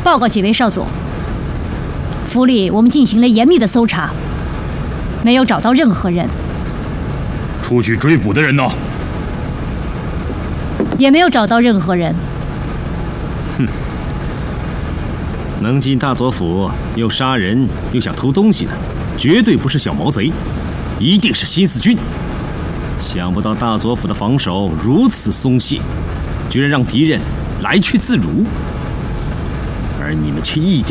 报告几位少佐，府里我们进行了严密的搜查，没有找到任何人。 出去追捕的人呢？ 也没有找到任何人。 哼，能进大佐府又杀人又想偷东西的，绝对不是小毛贼，一定是新四军。想不到大佐府的防守如此松懈，居然让敌人来去自如，而你们却一点